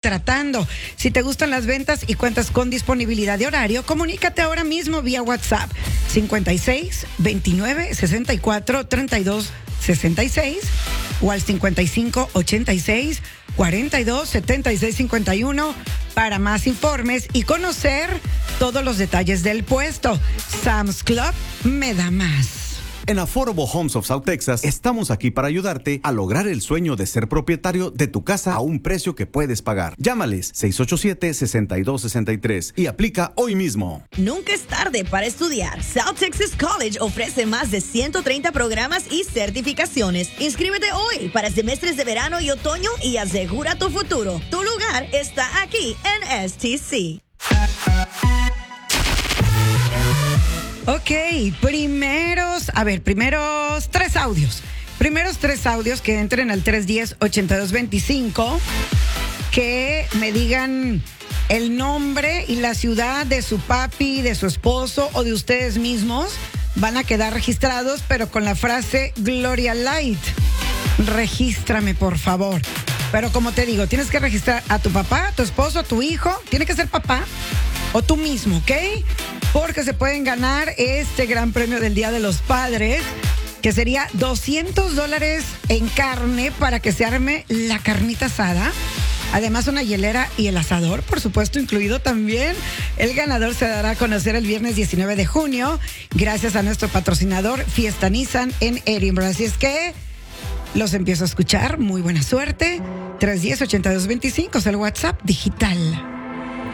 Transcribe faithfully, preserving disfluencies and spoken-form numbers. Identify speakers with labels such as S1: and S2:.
S1: contratando. Si te gustan las ventas y cuentas con disponibilidad de horario, comunícate ahora mismo vía WhatsApp cincuenta y seis, veintinueve, sesenta y cuatro, treinta y dos, sesenta y seis o al cincuenta y cinco, ochenta y seis, cuarenta y dos, setenta y seis, cincuenta y uno para más informes y conocer todos los detalles del puesto. Sam's Club me da más.
S2: En Affordable Homes of South Texas estamos aquí para ayudarte a lograr el sueño de ser propietario de tu casa a un precio que puedes pagar. Llámales seis ocho siete, seis dos seis tres y aplica hoy mismo.
S3: Nunca es tarde para estudiar. South Texas College ofrece más de ciento treinta programas y certificaciones. Inscríbete hoy para semestres de verano y otoño y asegura tu futuro. Tu lugar está aquí en S T C.
S1: Ok, primeros, a ver, primeros tres audios. Primeros tres audios que entren al tres uno cero, ocho dos dos cinco, que me digan el nombre y la ciudad de su papi, de su esposo o de ustedes mismos. Van a quedar registrados, pero con la frase Gloria Light. Regístrame, por favor. Pero como te digo, tienes que registrar a tu papá, a tu esposo, a tu hijo. Tiene que ser papá o tú mismo, ¿ok? Porque se pueden ganar este gran premio del Día de los Padres, que sería doscientos dólares en carne para que se arme la carnita asada. Además, una hielera y el asador, por supuesto, incluido también. El ganador se dará a conocer el viernes diecinueve de junio, gracias a nuestro patrocinador Fiesta Nissan en Edinburgh. Así es que los empiezo a escuchar. Muy buena suerte. tres uno cero, ocho dos dos cinco es el WhatsApp digital.